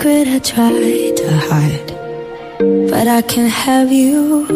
secret I tried to hide, but I can't have you.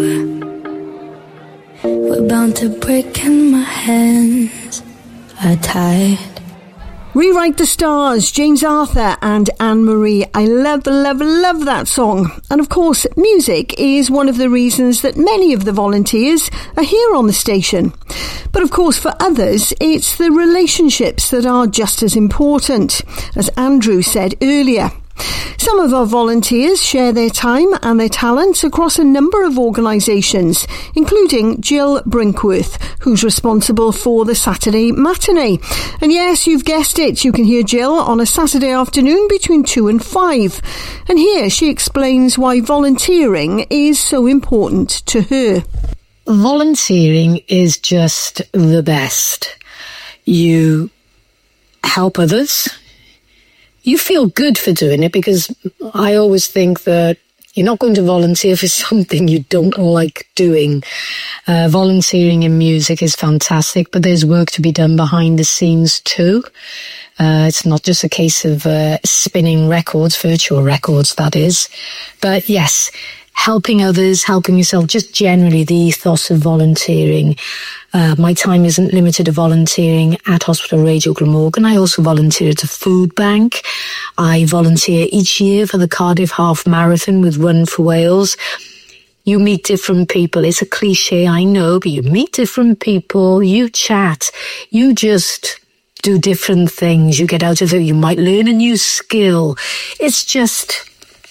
We're bound to break and my hands are tied. Rewrite the Stars, James Arthur and Anne-Marie. I love that song. And of course, music is one of the reasons that many of the volunteers are here on the station. But of course, for others, it's the relationships that are just as important, as Andrew said earlier. Some of our volunteers share their time and their talents across a number of organisations, including Jill Brinkworth, who's responsible for the Saturday matinee. And yes, you've guessed it, you can hear Jill on a Saturday afternoon between 2 and 5. And here she explains why volunteering is so important to her. Volunteering is just the best. You help others. You feel good for doing it, because I always think that you're not going to volunteer for something you don't like doing. Volunteering in music is fantastic, but there's work to be done behind the scenes too. It's not just a case of spinning records, virtual records, that is. But yes, helping others, helping yourself, just generally the ethos of volunteering. My time isn't limited to volunteering at Hospital Radio Glamorgan. I also volunteer at a food bank. I volunteer each year for the Cardiff Half Marathon with Run for Wales. You meet different people. It's a cliche, I know, but you meet different people, you chat, you just do different things. You get out of it, you might learn a new skill. It's just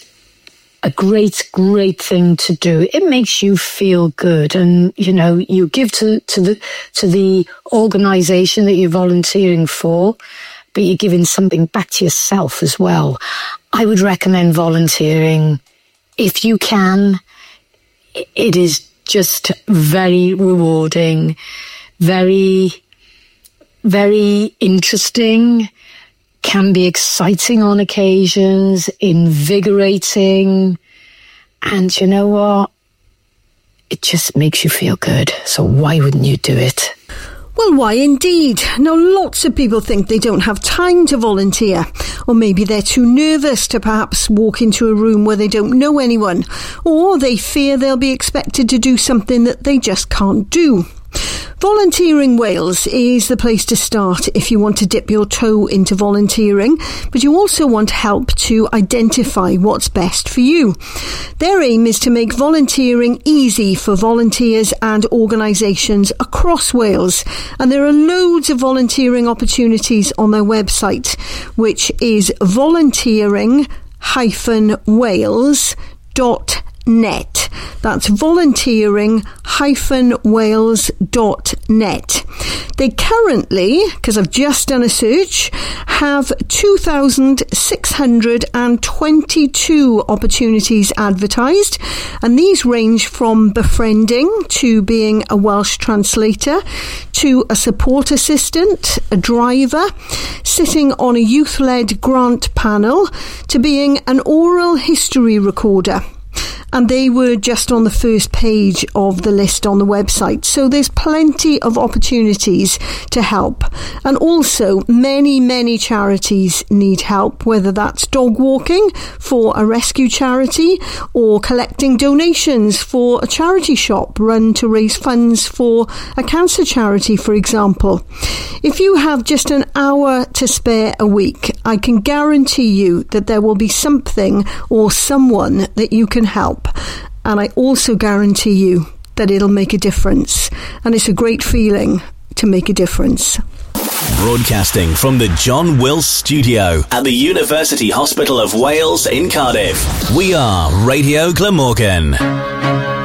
a great thing to do. It makes you feel good, and you know, you give to the organisation that you're volunteering for, but you're giving something back to yourself as well. I would recommend volunteering if you can. It is just very rewarding, very, very interesting. Can be exciting on occasions, invigorating, and you know what? It just makes you feel good. So why wouldn't you do it? Well, why indeed? Now, lots of people think they don't have time to volunteer, or maybe they're too nervous to perhaps walk into a room where they don't know anyone, or they fear they'll be expected to do something that they just can't do. Volunteering Wales is the place to start if you want to dip your toe into volunteering, but you also want help to identify what's best for you. Their aim is to make volunteering easy for volunteers and organisations across Wales, and there are loads of volunteering opportunities on their website, which is volunteering-wales.net. That's volunteering-wales.net. They currently, because I've just done a search, have 2,622 opportunities advertised, and these range from befriending to being a Welsh translator, to a support assistant, a driver, sitting on a youth-led grant panel, to being an oral history recorder. And they were just on the first page of the list on the website. So there's plenty of opportunities to help. And also many charities need help, whether that's dog walking for a rescue charity or collecting donations for a charity shop run to raise funds for a cancer charity, for example. If you have just an hour to spare a week, I can guarantee you that there will be something or someone that you can help. And I also guarantee you that it'll make a difference. And it's a great feeling to make a difference. Broadcasting from the John Wills Studio at the University Hospital of Wales in Cardiff. We are Radio Glamorgan.